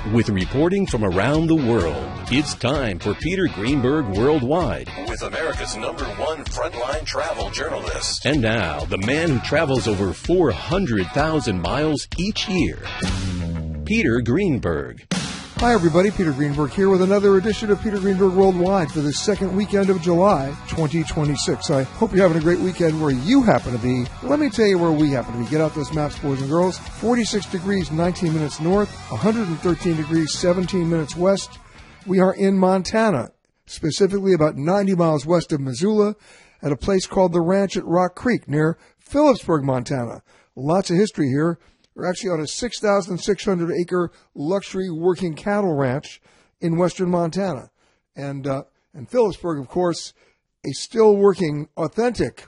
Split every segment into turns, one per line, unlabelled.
With reporting from around the world, it's time for Peter Greenberg Worldwide,
with America's #1 frontline travel journalist.
And now, the man who travels over 400,000 miles each year, Peter Greenberg.
Hi everybody, Peter Greenberg here with another edition of Peter Greenberg Worldwide for the second weekend of July 2026. I hope you're having a great weekend where you happen to be. Let me tell you where we happen to be. Get out those maps, boys and girls. 46 degrees, 19 minutes north, 113 degrees, 17 minutes west. We are in Montana, specifically about 90 miles west of Missoula, at a place called the Ranch at Rock Creek near Phillipsburg, Montana. Lots of history here. We're actually on a 6,600-acre luxury working cattle ranch in western Montana. And Phillipsburg, of course, a still working, authentic,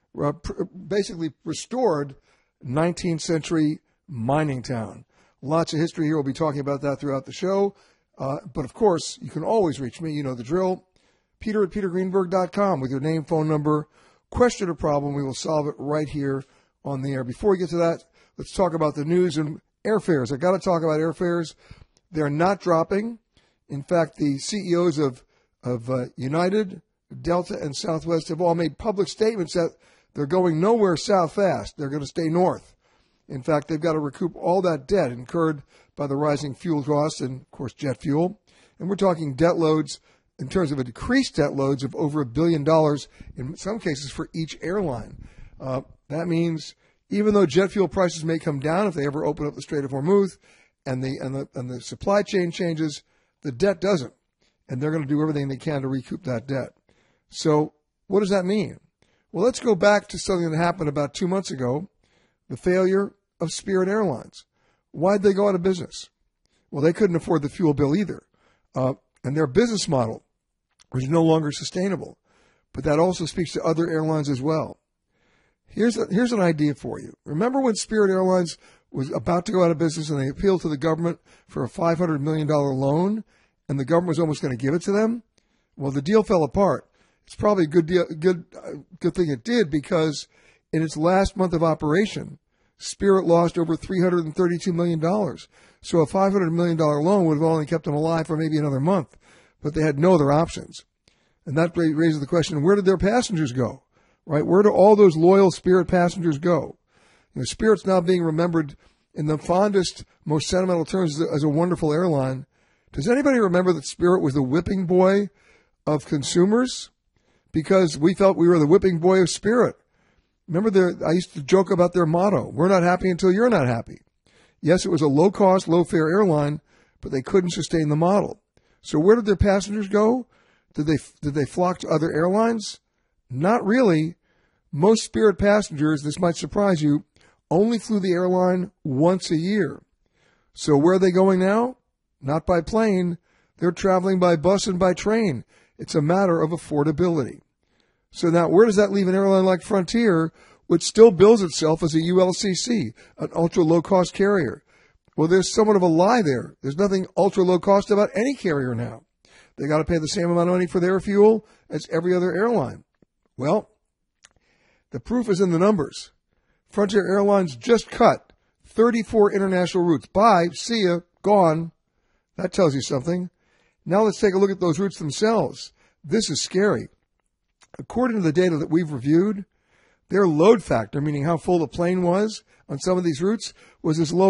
basically restored 19th century mining town. Lots of history here. We'll be talking about that throughout the show. But, of course, you can always reach me. You know the drill. Peter at petergreenberg.com with your name, phone number, question or problem. We will solve it right here on the air. Before we get to that, let's talk about the news and airfares. I got to talk about airfares. They're not dropping. In fact, the CEOs of United, Delta, and Southwest have all made public statements that they're going nowhere south fast. They're going to stay north. In fact, they've got to recoup all that debt incurred by the rising fuel costs and, of course, jet fuel. And we're talking debt loads in terms of a decreased debt loads of over $1 billion in some cases for each airline. That means even though jet fuel prices may come down if they ever open up the Strait of Hormuz and the supply chain changes, the debt doesn't. And they're going to do everything they can to recoup that debt. So what does that mean? Well, let's go back to something that happened about 2 months ago, the failure of Spirit Airlines. Why'd they go out of business? Well, they couldn't afford the fuel bill either. And their business model was no longer sustainable. But that also speaks to other airlines as well. Here's an idea for you. Remember when Spirit Airlines was about to go out of business and they appealed to the government for a $500 million loan and the government was almost going to give it to them? Well, the deal fell apart. It's probably a good thing it did because in its last month of operation, Spirit lost over $332 million. So a $500 million loan would have only kept them alive for maybe another month, but they had no other options. And that raises the question, where did their passengers go? Right? Where do all those loyal Spirit passengers go? You know, Spirit's now being remembered in the fondest, most sentimental terms as a wonderful airline. Does anybody remember that Spirit was the whipping boy of consumers? Because we felt we were the whipping boy of Spirit. Remember, I used to joke about their motto, we're not happy until you're not happy. Yes, it was a low-cost, low-fare airline, but they couldn't sustain the model. So where did their passengers go? Did they flock to other airlines? Not really. Most Spirit passengers, this might surprise you, only flew the airline once a year. So where are they going now? Not by plane. They're traveling by bus and by train. It's a matter of affordability. So now where does that leave an airline like Frontier, which still bills itself as a ULCC, an ultra-low-cost carrier? Well, there's somewhat of a lie there. There's nothing ultra-low-cost about any carrier now. They got to pay the same amount of money for their fuel as every other airline. Well, the proof is in the numbers. Frontier Airlines just cut 34 international routes. Bye, see ya, gone. That tells you something. Now let's take a look at those routes themselves. This is scary. According to the data that we've reviewed, their load factor, meaning how full the plane was on some of these routes, was as low